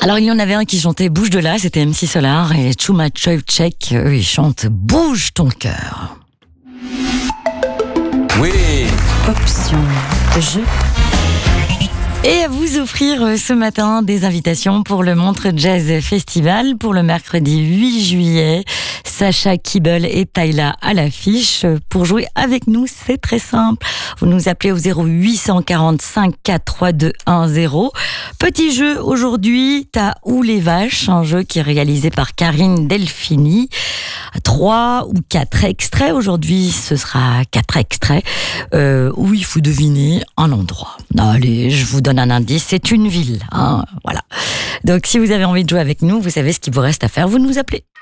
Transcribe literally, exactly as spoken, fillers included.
Alors, il y en avait un qui chantait Bouge de là, c'était M C Solar, et Chuma Choychek, eux, ils chantent Bouge ton cœur. Oui. Option jeu. Et à vous offrir ce matin des invitations pour le Montreux Jazz Festival pour le mercredi huit juillet. Sacha Kibble et Tayla à l'affiche. Pour jouer avec nous, c'est très simple. Vous nous appelez au zéro huit cent quarante-cinq quatre trois deux un zéro. Petit jeu aujourd'hui, T'as où les vaches, un jeu qui est réalisé par Karine Delphini. Trois ou quatre extraits. Aujourd'hui, ce sera quatre extraits euh, où il faut deviner un endroit. Allez, je vous donne un indice, c'est une ville. Hein, voilà. Donc, si vous avez envie de jouer avec nous, vous savez ce qu'il vous reste à faire. Vous nous appelez.